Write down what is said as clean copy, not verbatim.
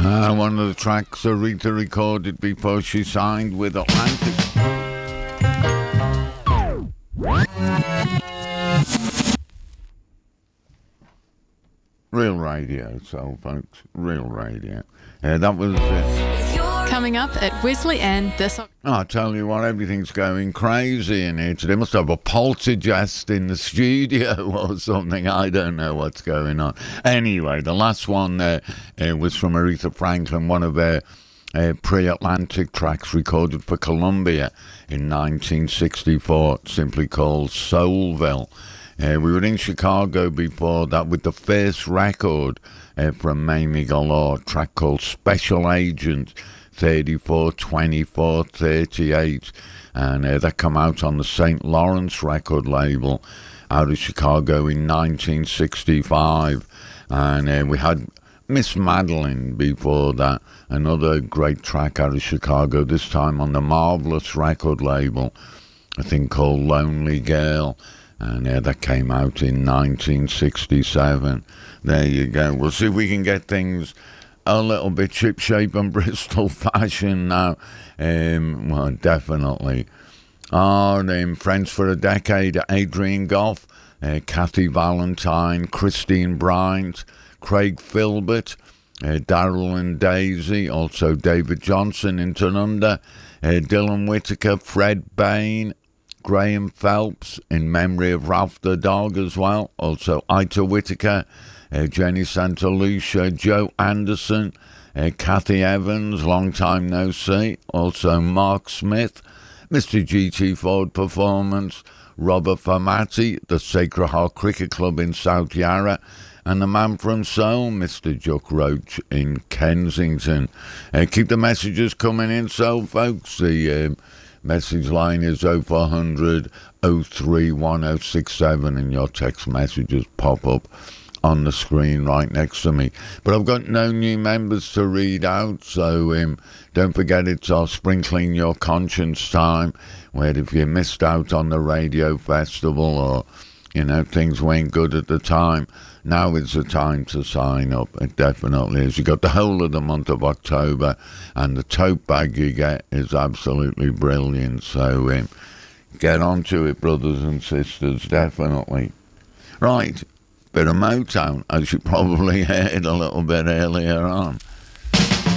One of the tracks Aretha recorded before she signed with Atlantic. Real radio, so folks, real radio. That was Coming up at Wesley and this... I tell you what, everything's going crazy in here today. Must have a poltergeist in the studio or something. I don't know what's going on. Anyway, the last one was from Aretha Franklin, one of her pre-Atlantic tracks recorded for Columbia in 1964, simply called Soulville. We were in Chicago before that with the first record from Mamie Galore, a track called Special Agent 34, 24, 38, and that came out on the St. Lawrence record label out of Chicago in 1965. And we had Miss Madeline before that, another great track out of Chicago, this time on the Marvelous record label, a thing called Lonely Girl. And that came out in 1967. There you go. We'll see if we can get things a little bit ship-shape and Bristol fashion now. Well, definitely. Friends for a Decade, Adrian Goff, Kathy Valentine, Christine Bryant, Craig Filbert, Daryl and Daisy, also David Johnson in Tanunda, Dylan Whittaker, Fred Bain, Graham Phelps, in memory of Ralph the Dog as well. Also Ita Whittaker, Jenny Santa Lucia, Joe Anderson, Kathy Evans, long time no see. Also Mark Smith, Mr. GT Ford Performance, Robert Famati, the Sacred Heart Cricket Club in South Yarra, and the man from Seoul, Mr. Juck Roach in Kensington. Keep the messages coming in, so folks. The message line is 0400 03 1067 and your text messages pop up on the screen right next to me. But I've got no new members to read out, so don't forget it's our Sprinkling Your Conscience time, where if you missed out on the radio festival or, things weren't good at the time, now is the time to sign up. It definitely is. You got the whole of the month of October, and the tote bag you get is absolutely brilliant. So get onto it, brothers and sisters, definitely. Right, bit of Motown, as you probably heard a little bit earlier on.